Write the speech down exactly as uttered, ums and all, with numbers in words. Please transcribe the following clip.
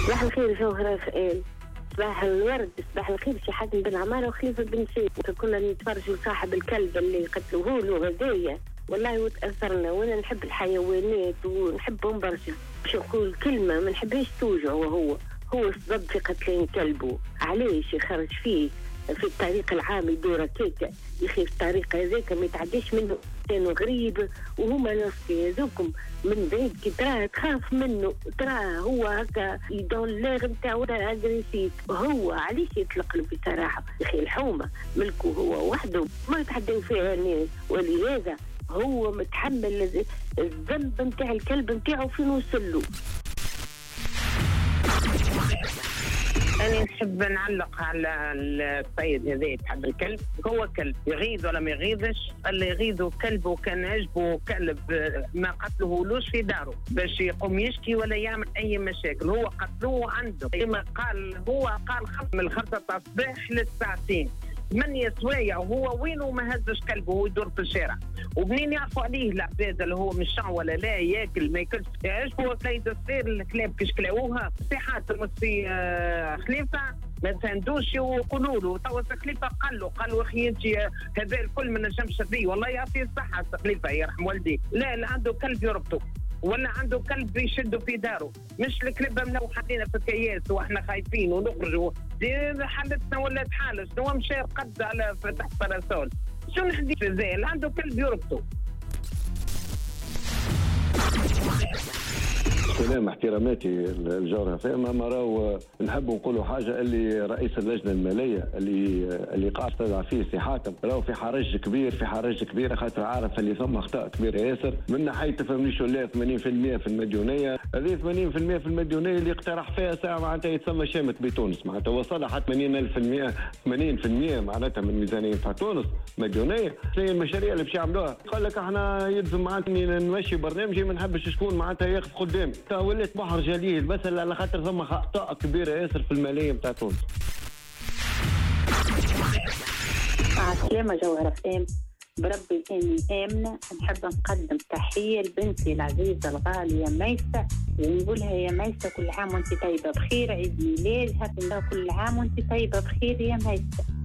صباح الخير جوهرة فؤاد، صباح الورد، صباح الخير شي حاتم بن عمارة وخليفة بن سيد. كنا نتفرجوا صاحب الكلب اللي قتلوه له هدايا، والله وتأثرنا. وانا نحب الحيوانات ونحبهم برشا، باش نقول كلمة ما نحبهاش توجع. وهو هو السبب في قتلين كلبه. علاش يخرج فيه في الطريق العام يدور كيكا يخي في الطريق هذاك ما يتعداش منه كانوا غريب. وهما نفسي هذوكم من بعيد كي تراه تخاف منه، تراه هو هكا يدون لاغ نتاعو اغريسيف. هو علاش يطلق له بصراحه يخي الحومه ملكه هو وحده ما يتحدث فيها الناس، ولهذا هو متحمل الذنب نتاع الكلب نتاعو فين وصل له. أنا نحب نعلق على السيد هذا يتحب الكلب. هو كلب يغيظ ولا ما يغيظش، اللي يغيظه كلب وكان عجبه كلب ما قتلهولوش في داره باش يقوم يشكي ولا يعمل أي مشاكل. هو قتلوه عنده كما قال هو، قال خمس من الخمسة الصباح للساعتين ثمانية سوايع وهو وينه ما هزش كلبه وهو يدور في الشارع. وبنين يعرفوا عليه العباد اللي هو مش ولا لا ياكل ما ياكلش يعجبه كيد الصير الكلاب كيش كلاوها في حاتم في خليفه ما تندوش ويقولوا له توا خليفه قال له قال له اخي انت هذا الكل ما نجمش فيه. والله يعطيه الصحه خليفه يرحم والديه. لا لا عنده كلب يربطه ولا عنده كلب يشده في داره، مش الكلب ملوحة علينا في الكياس واحنا خايفين ونخرجوا. دي حالتنا ولات حالة شنو مشى قد على تحت باراسول. شو نحكي في زي عنده كلب يربطه. سلام احتراماتي الجوهرة فاهمة. ما راهو نحب نقولوا حاجة اللي رئيس اللجنة المالية اللي اللي قاعد تدعى فيه سي حاتم راهو في حرج كبير في حرج كبير خاطر عارف اللي ثم اخطاء كبيرة ياسر من ناحية تفهمنيش ولا ثمانين بالمئة في المديونية. هذه ثمانين بالمئة في المديونية اللي اقترح فيها ساعة معناتها يتسمى شامة بتونس معناتها وصلها حتى ثمانين ألف بالمئة ثمانين بالمئة معناتها من ميزانية تاع تونس مديونية. هي المشاريع اللي باش يعملوها قال لك احنا يلزم معناتها نمشي برنامجي ما نحبش شكون معناتها ياخذ قدامي. ولات بحر جليل بس على خاطر ثم اخطاء كبيره ياسر في الماليه نتاع تونس. عسلامة جوهرة فام بربي اني امنه. نحب نقدم تحيه لبنتي العزيزه الغاليه ميسه ونقولها يا ميسه كل عام وانت طيبه بخير، عيد ميلادها كل عام وانت طيبه بخير يا ميسه.